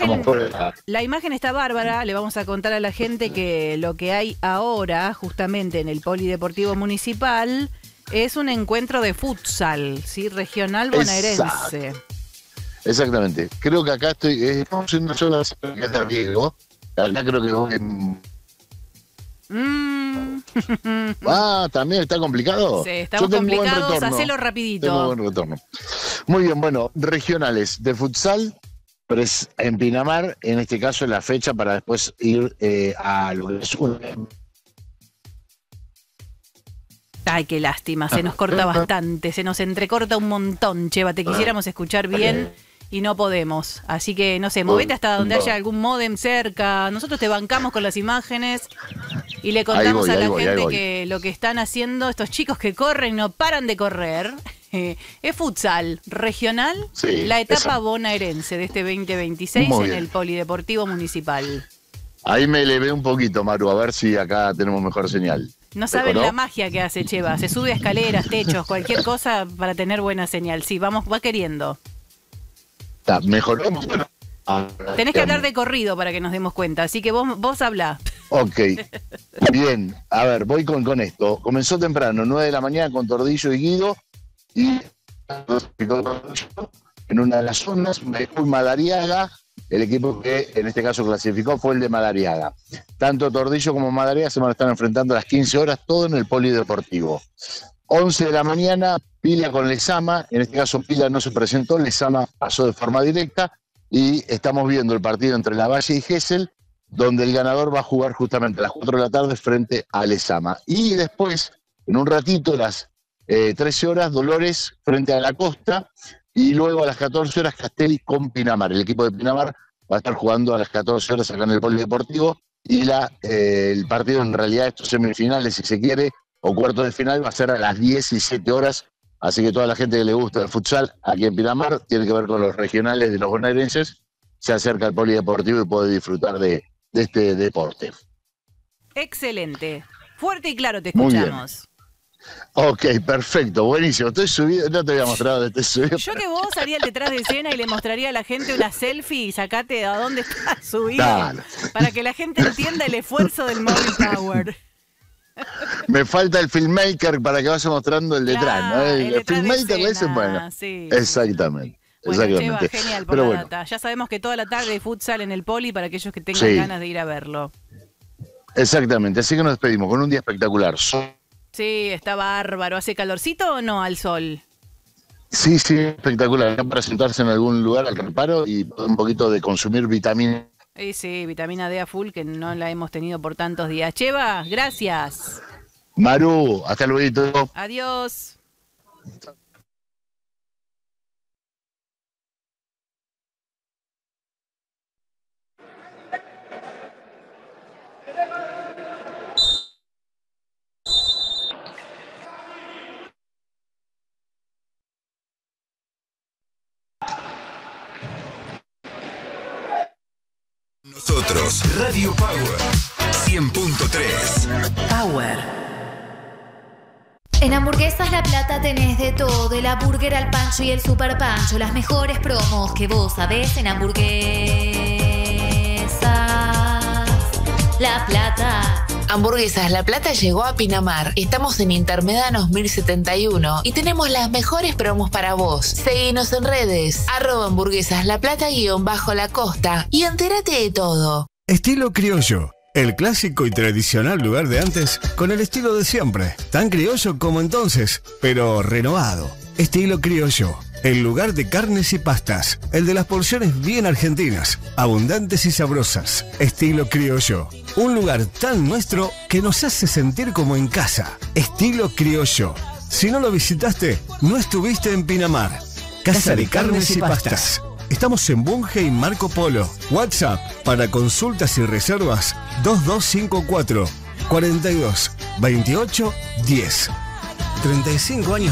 la imagen está bárbara. Le vamos a contar a la gente que lo que hay ahora, justamente en el Polideportivo Municipal, es un encuentro de futsal, ¿sí? Regional bonaerense. Exactamente. Creo que acá estamos en una sola que es de riesgo. Acá creo que voy ¿también está complicado? Sí, estamos complicados, hacelo rapidito. Tengo buen retorno. Muy bien, bueno, regionales de futsal en Pinamar, en este caso la fecha para después ir a lo que es Ay, qué lástima, se nos corta bastante, se nos entrecorta un montón, Cheva, te quisiéramos escuchar bien y no podemos. Así que, no sé, movete hasta donde haya algún módem cerca. Nosotros te bancamos con las imágenes y le contamos a la gente que lo que están haciendo estos chicos que corren, no paran de correr, es futsal regional, la etapa bonaerense de este 2026 en el Polideportivo Municipal. Ahí me elevé un poquito, Maru, a ver si acá tenemos mejor señal. No saben la magia que hace Cheva, se sube a escaleras, techos, cualquier cosa para tener buena señal. Sí, va queriendo. Mejoramos. Tenés que hablar de corrido para que nos demos cuenta, así que vos hablá. Ok, bien, a ver, voy con esto. Comenzó temprano, 9 de la mañana con Tordillo y Guido, y en una de las zonas, Madariaga, el equipo que en este caso clasificó fue el de Madariaga. Tanto Tordillo como Madariaga se van a estar enfrentando a las 15 horas, todo en el Polideportivo. 11 de la mañana, Pila con Lezama, en este caso Pila no se presentó, Lezama pasó de forma directa y estamos viendo el partido entre Lavalle y Gesell, donde el ganador va a jugar justamente a las 4 de la tarde frente a Lezama. Y después, en un ratito, las 13 horas, Dolores frente a La Costa, y luego a las 14 horas Castelli con Pinamar. El equipo de Pinamar va a estar jugando a las 14 horas acá en el Polideportivo, y el partido en realidad, estos semifinales, si se quiere, o cuartos de final, va a ser a las 17 horas, así que toda la gente que le gusta el futsal aquí en Pinamar, tiene que ver con los regionales de los bonaerenses, se acerca al Polideportivo y puede disfrutar de este deporte. Excelente. Fuerte y claro te escuchamos. Ok, perfecto, buenísimo. Estoy subido, no te había mostrado, estoy subido. Yo que vos haría el detrás de escena y le mostraría a la gente una selfie y sacate a dónde estás subido. Dale. Para que la gente entienda el esfuerzo del Móvil Power. Me falta el filmmaker para que vaya mostrando el detrás, ¿no? El filmmaker ese es bueno. Sí. Exactamente. Bueno, Cheva, genial por la data. Ya sabemos que toda la tarde hay futsal en el Poli para aquellos que tengan ganas de ir a verlo. Exactamente, así que nos despedimos con un día espectacular. Sí, está bárbaro. ¿Hace calorcito o no al sol? Sí, espectacular. Para sentarse en algún lugar al reparo y un poquito de consumir vitamina. Sí, vitamina D a full, que no la hemos tenido por tantos días. Cheva, gracias. Maru, hasta luego. Adiós. Nosotros, Radio Power 100.3. Power. En Hamburguesas La Plata tenés de todo, el hamburguer al pancho y el super pancho, las mejores promos que vos sabés en Hamburguesas La Plata. Hamburguesas La Plata llegó a Pinamar. Estamos en Intermedanos 1071 y tenemos las mejores promos para vos. Seguinos en redes, @hamburguesaslaplata_la costa y entérate de todo. Estilo criollo. El clásico y tradicional lugar de antes con el estilo de siempre. Tan criollo como entonces, pero renovado. Estilo criollo. El lugar de carnes y pastas. El de las porciones bien argentinas, abundantes y sabrosas. Estilo criollo. Un lugar tan nuestro que nos hace sentir como en casa. Estilo criollo. Si no lo visitaste, no estuviste en Pinamar. Casa de Carnes y Pastas. Estamos en Bunge y Marco Polo. WhatsApp para consultas y reservas 2254 42 28 10. 35 años